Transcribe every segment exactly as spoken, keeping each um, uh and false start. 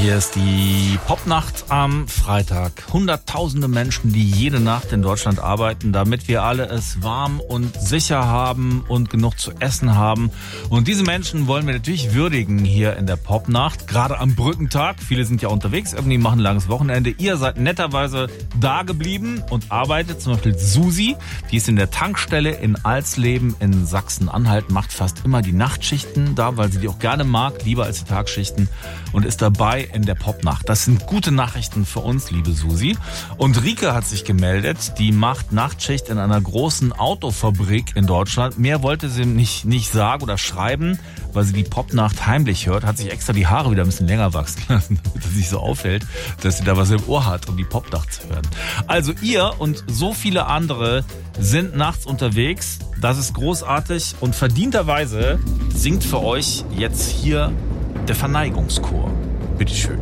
Hier ist die Popnacht am Freitag. Hunderttausende Menschen, die jede Nacht in Deutschland arbeiten, damit wir alle es warm und sicher haben und genug zu essen haben. Und diese Menschen wollen wir natürlich würdigen hier in der Popnacht. Gerade am Brückentag. Viele sind ja unterwegs, irgendwie machen ein langes Wochenende. Ihr seid netterweise da geblieben und arbeitet. Zum Beispiel Susi, die ist in der Tankstelle in Alsleben in Sachsen-Anhalt, macht fast immer die Nachtschichten da, weil sie die auch gerne mag, lieber als die Tagschichten, und ist dabei in der Popnacht. Das sind gute Nachrichten für uns, liebe Susi. Und Rike hat sich gemeldet, die macht Nachtschicht in einer großen Autofabrik in Deutschland. Mehr wollte sie nicht, nicht sagen oder schreiben, weil sie die Popnacht heimlich hört, hat sich extra die Haare wieder ein bisschen länger wachsen lassen, damit es nicht so auffällt, dass sie da was im Ohr hat, um die Popnacht zu hören. Also ihr und so viele andere sind nachts unterwegs. Das ist großartig und verdienterweise singt für euch jetzt hier der Verneigungschor. Bitteschön.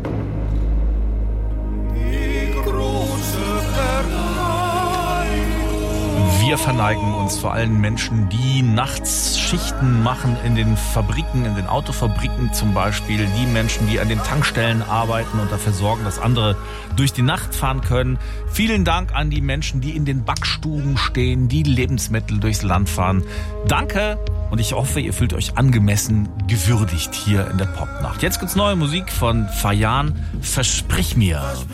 Wir verneigen uns vor allen Menschen, die nachts Schichten machen in den Fabriken, in den Autofabriken zum Beispiel. Die Menschen, die an den Tankstellen arbeiten und dafür sorgen, dass andere durch die Nacht fahren können. Vielen Dank an die Menschen, die in den Backstuben stehen, die Lebensmittel durchs Land fahren. Danke und ich hoffe, ihr fühlt euch angemessen gewürdigt hier in der Popnacht. Jetzt gibt's neue Musik von Fayan. Versprich mir.